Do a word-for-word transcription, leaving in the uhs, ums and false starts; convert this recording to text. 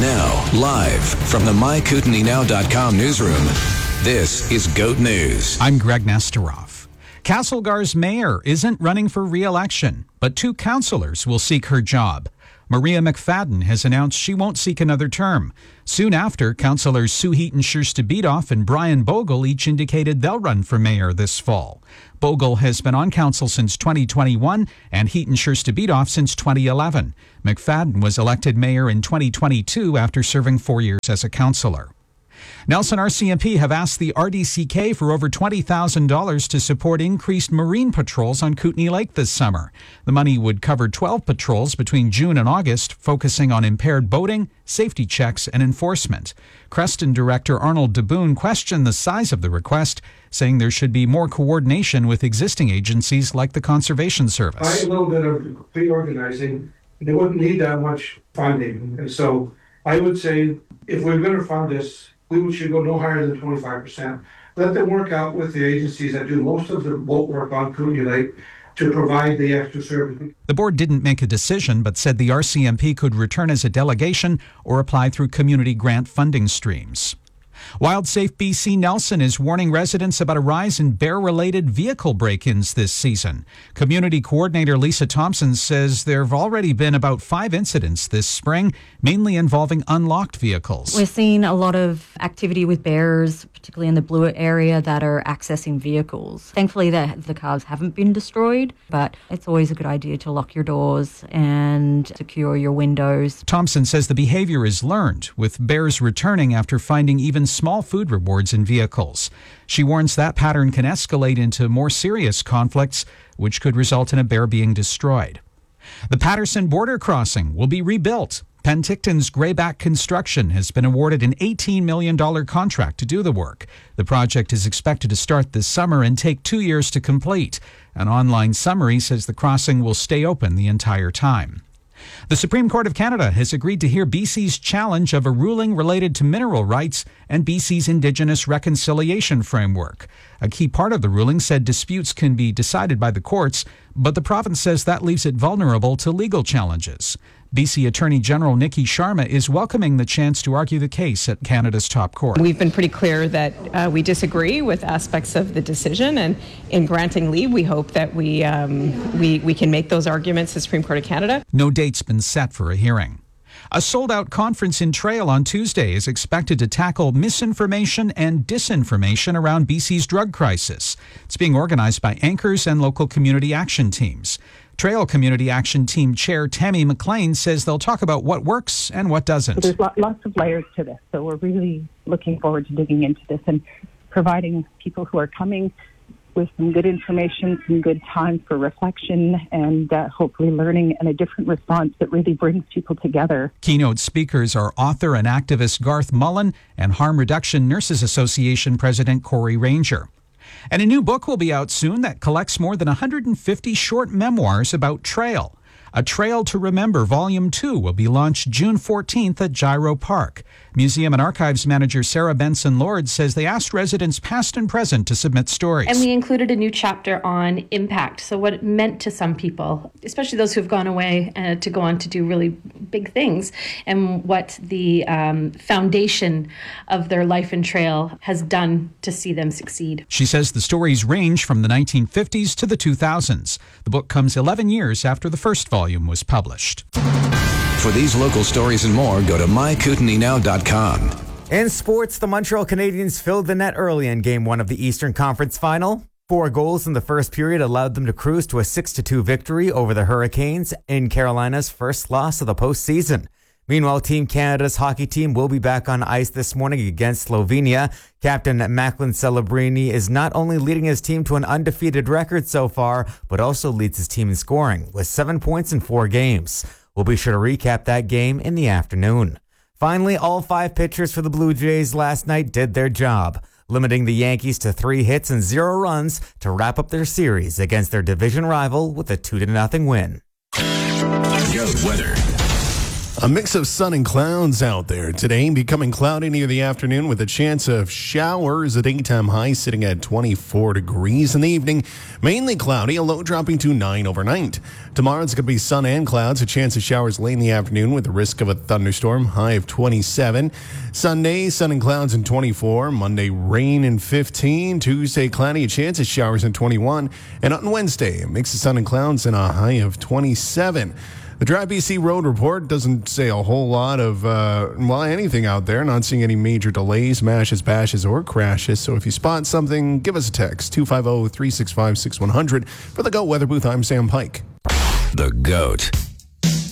Now, live from the my kootenai now dot com newsroom, this is GOAT News. I'm Greg Nesterov. Castlegar's mayor isn't running for re-election, but two councillors will seek her job. Maria McFadden has announced she won't seek another term. Soon after, councillors Sue Heaton-Scherster-Bitoff and Brian Bogle each indicated they'll run for mayor this fall. Bogle has been on council since twenty twenty-one and Heaton-Scherster-Bitoff since twenty eleven. McFadden was elected mayor in twenty twenty-two after serving four years as a councillor. Nelson R C M P have asked the R D C K for over twenty thousand dollars to support increased marine patrols on Kootenay Lake this summer. The money would cover twelve patrols between June and August, focusing on impaired boating, safety checks, and enforcement. Creston Director Arnold DeBoon questioned the size of the request, saying there should be more coordination with existing agencies like the Conservation Service. A little bit of reorganizing, they wouldn't need that much funding. And so I would say if we're going to fund this, we should go no higher than twenty-five percent. Let them work out with the agencies that do most of the boat work on Kootenay Lake to provide the extra service. The board didn't make a decision, but said the R C M P could return as a delegation or apply through community grant funding streams. WildSafe B C Nelson is warning residents about a rise in bear-related vehicle break-ins this season. Community Coordinator Lisa Thompson says there have already been about five incidents this spring, mainly involving unlocked vehicles. We're seeing a lot of activity with bears, particularly in the Blewett area, that are accessing vehicles. Thankfully, the, the cars haven't been destroyed, but it's always a good idea to lock your doors and secure your windows. Thompson says the behavior is learned, with bears returning after finding even small food rewards in vehicles. She warns that pattern can escalate into more serious conflicts, which could result in a bear being destroyed. The Patterson border crossing will be rebuilt. Penticton's Grayback Construction has been awarded an eighteen million dollars contract to do the work. The project is expected to start this summer and take two years to complete. An online summary says the crossing will stay open the entire time. The Supreme Court of Canada has agreed to hear B C's challenge of a ruling related to mineral rights and B C's Indigenous Reconciliation Framework. A key part of the ruling said disputes can be decided by the courts, but the province says that leaves it vulnerable to legal challenges. B C Attorney General Nikki Sharma is welcoming the chance to argue the case at Canada's top court. We've been pretty clear that uh, we disagree with aspects of the decision, and in granting leave, we hope that we, um, we, we can make those arguments to the Supreme Court of Canada. No date's been set for a hearing. A sold-out conference in Trail on Tuesday is expected to tackle misinformation and disinformation around B C's drug crisis. It's being organized by anchors and local community action teams. Trail Community Action Team Chair Tammy McLean says they'll talk about what works and what doesn't. There's lots of layers to this, so we're really looking forward to digging into this and providing people who are coming with some good information, some good time for reflection, and uh, hopefully learning and a different response that really brings people together. Keynote speakers are author and activist Garth Mullen and Harm Reduction Nurses Association President Corey Ranger. And a new book will be out soon that collects more than one hundred fifty short memoirs about Trail. A Trail to Remember Volume two will be launched June fourteenth at Gyro Park. Museum and Archives Manager Sarah Benson-Lord says they asked residents past and present to submit stories. And we included a new chapter on impact, so what it meant to some people, especially those who have gone away uh, to go on to do really big things, and what the um, foundation of their life in Trail has done to see them succeed. She says the stories range from the nineteen fifties to the two thousands. The book comes eleven years after the first volume was published. For these local stories and more, go to my kootenai now dot com. In sports, the Montreal Canadiens filled the net early in Game one of the Eastern Conference Final. Four goals in the first period allowed them to cruise to a six to two victory over the Hurricanes in Carolina's first loss of the postseason. Meanwhile, Team Canada's hockey team will be back on ice this morning against Slovenia. Captain Macklin Celebrini is not only leading his team to an undefeated record so far, but also leads his team in scoring with seven points in four games. We'll be sure to recap that game in the afternoon. Finally, all five pitchers for the Blue Jays last night did their job, limiting the Yankees to three hits and zero runs to wrap up their series against their division rival with a two to nothing win. Goat weather. A mix of sun and clouds out there today, becoming cloudy near the afternoon with a chance of showers. A daytime high sitting at twenty-four degrees in the evening. Mainly cloudy, a low dropping to nine overnight. Tomorrow it's going to be sun and clouds, a chance of showers late in the afternoon with the risk of a thunderstorm, high of twenty-seven. Sunday, sun and clouds in twenty-four. Monday, rain in fifteen. Tuesday, cloudy, a chance of showers in twenty-one. And on Wednesday, a mix of sun and clouds and a high of twenty-seven. The Drive B C Road Report doesn't say a whole lot of, uh, well, anything out there. Not seeing any major delays, mashes, bashes, or crashes. So if you spot something, give us a text, two five zero, three six five, six one zero zero. For the GOAT Weather Booth, I'm Sam Pike. The GOAT.